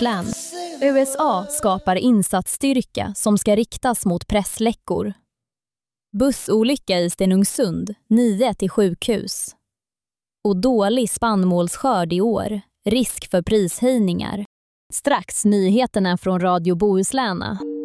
län. USA skapar insatsstyrka som ska riktas mot pressläckor. Bussolycka i Stenungsund, 9 till sjukhus. Och dålig spannmålsskörd i år, risk för prishöjningar. Strax nyheterna från Radio Bohuslän.